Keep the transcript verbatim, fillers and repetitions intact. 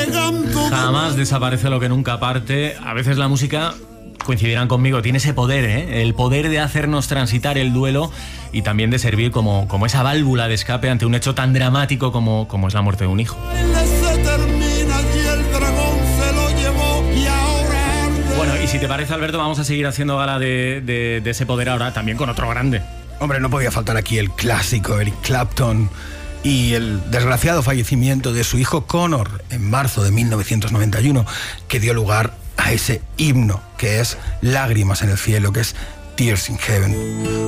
Jamás desaparece lo que nunca parte. A veces la música, coincidirán conmigo, tiene ese poder, ¿eh? El poder de hacernos transitar el duelo y también de servir como, como esa válvula de escape ante un hecho tan dramático como, como es la muerte de un hijo. Bueno, y si te parece, Alberto, vamos a seguir haciendo gala de, de, de ese poder ahora también con otro grande. Hombre, no podía faltar aquí el clásico Eric Clapton y el desgraciado fallecimiento de su hijo Connor en marzo de mil novecientos noventa y uno, que dio lugar a ese himno que es Lágrimas en el cielo, que es Tears in Heaven.